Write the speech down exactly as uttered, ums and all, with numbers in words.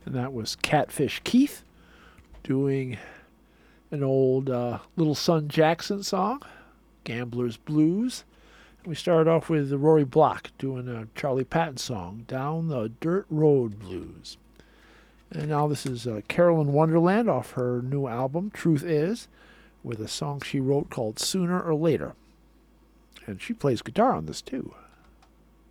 And that was Catfish Keith doing an old uh, Little Son Jackson song, Gambler's Blues. And we started off with Rory Block doing a Charlie Patton song, Down the Dirt Road Blues. And now this is uh, Carolyn Wonderland off her new album, Truth Is, with a song she wrote called Sooner or Later. And she plays guitar on this too.